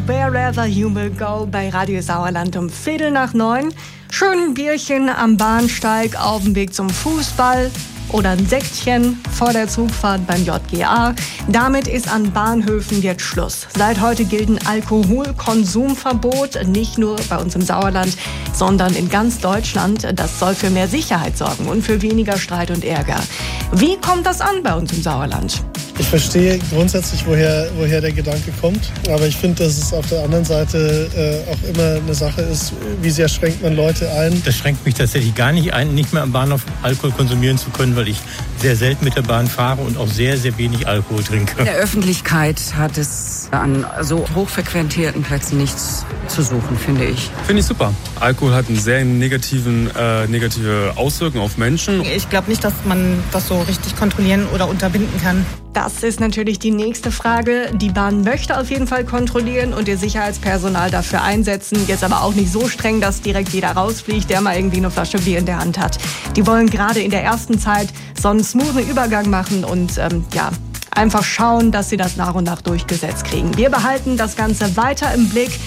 Wherever You Will Go bei Radio Sauerland um 8:15. Schön ein Bierchen am Bahnsteig auf dem Weg zum Fußball oder ein Säckchen vor der Zugfahrt beim JGA. Damit ist an Bahnhöfen jetzt Schluss. Seit heute gilt ein Alkoholkonsumverbot, nicht nur bei uns im Sauerland, sondern in ganz Deutschland. Das soll für mehr Sicherheit sorgen und für weniger Streit und Ärger. Wie kommt das an bei uns im Sauerland? Ich verstehe grundsätzlich, woher der Gedanke kommt, aber ich finde, dass es auf der anderen Seite auch immer eine Sache ist, wie sehr schränkt man Leute ein. Das schränkt mich tatsächlich gar nicht ein, nicht mehr am Bahnhof Alkohol konsumieren zu können, weil ich sehr selten mit der Bahn fahre und auch sehr, sehr wenig Alkohol trinke. In der Öffentlichkeit hat es an so hochfrequentierten Plätzen nichts zu suchen, finde ich. Finde ich super. Alkohol hat eine sehr negative Auswirkung auf Menschen. Ich glaube nicht, dass man das so richtig kontrollieren oder unterbinden kann. Das ist natürlich die nächste Frage. Die Bahn möchte auf jeden Fall kontrollieren und ihr Sicherheitspersonal dafür einsetzen. Jetzt aber auch nicht so streng, dass direkt jeder rausfliegt, der mal irgendwie eine Flasche Bier in der Hand hat. Die wollen gerade in der ersten Zeit so einen smoothen Übergang machen und einfach schauen, dass sie das nach und nach durchgesetzt kriegen. Wir behalten das Ganze weiter im Blick.